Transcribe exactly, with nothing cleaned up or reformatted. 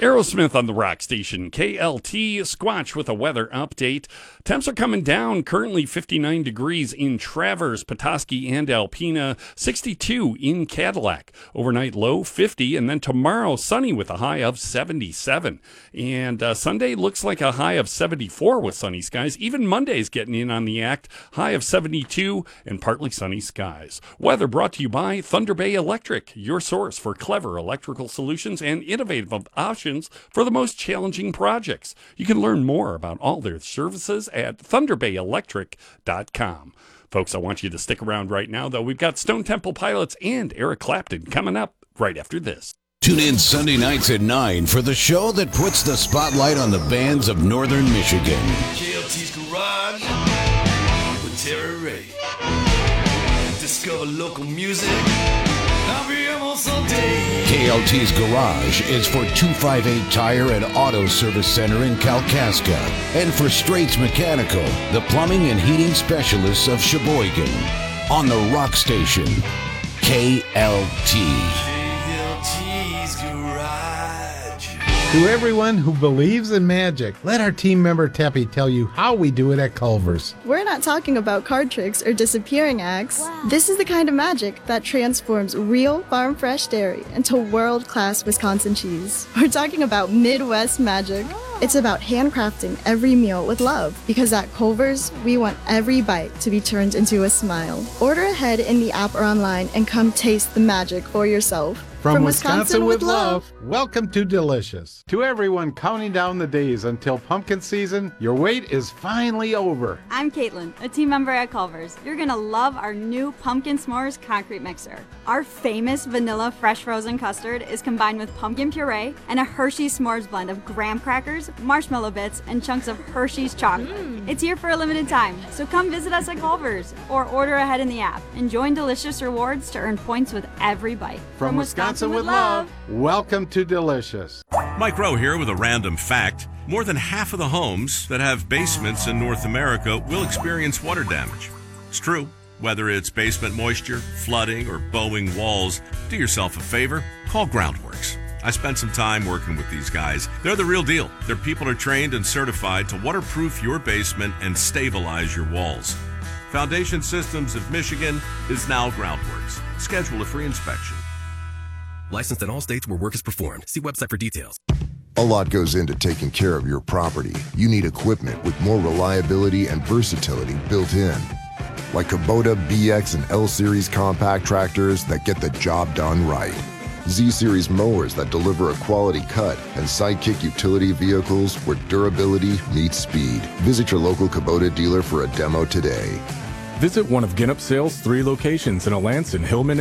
Aerosmith on the rock station, K L T, Squatch with a weather update. Temps are coming down, currently fifty-nine degrees in Traverse, Petoskey, and Alpena, sixty-two in Cadillac. Overnight low, fifty, and then tomorrow, sunny with a high of seventy-seven. And uh, Sunday looks like a high of seventy-four with sunny skies. Even Monday's getting in on the act, high of seventy-two and partly sunny skies. Weather brought to you by Thunder Bay Electric, your source for clever electrical solutions and innovative options for the most challenging projects. You can learn more about all their services at thunder bay electric dot com. Folks, I want you to stick around right now, though. We've got Stone Temple Pilots and Eric Clapton coming up right after this. Tune in Sunday nights at nine for the show that puts the spotlight on the bands of Northern Michigan. K L T's Garage with Terry Ray. Discover local music. I'll be almost all day. K L T's Garage is for two fifty-eight Tire and Auto Service Center in Kalkaska, and for Straits Mechanical, the plumbing and heating specialists of Sheboygan. On the rock station, K L T. K L T's Garage. To everyone who believes in magic, let our team member Teppy tell you how we do it at Culver's. We're not talking about card tricks or disappearing acts. Wow. This is the kind of magic that transforms real farm-fresh dairy into world-class Wisconsin cheese. We're talking about Midwest magic. Oh. It's about handcrafting every meal with love, because at Culver's, we want every bite to be turned into a smile. Order ahead in the app or online and come taste the magic for yourself. From, From Wisconsin, Wisconsin with love, welcome to Delicious. To everyone counting down the days until pumpkin season, your wait is finally over. I'm Caitlin, a team member at Culver's. You're gonna love our new Pumpkin S'mores concrete mixer. Our famous vanilla fresh frozen custard is combined with pumpkin puree and a Hershey's S'mores blend of graham crackers, marshmallow bits, and chunks of Hershey's chocolate. Mm. It's here for a limited time, so come visit us at Culver's or order ahead in the app and join Delicious Rewards to earn points with every bite. From, From Wisconsin, Wisconsin with love, welcome to Delicious. Mike Rowe here with a random fact. More than half of the homes that have basements in North America will experience water damage. It's true. Whether it's basement moisture, flooding, or bowing walls, do yourself a favor, call Groundworks. I spent some time working with these guys. They're the real deal. Their people are trained and certified to waterproof your basement and stabilize your walls. Foundation Systems of Michigan is now Groundworks. Schedule a free inspection. Licensed in all states where work is performed. See website for details. A lot goes into taking care of your property. You need equipment with more reliability and versatility built in. Like Kubota B X and L-Series compact tractors that get the job done right. Z-Series mowers that deliver a quality cut, and Sidekick utility vehicles where durability meets speed. Visit your local Kubota dealer for a demo today. Visit one of Ginnop Sales' three locations in Alanson, Hillman,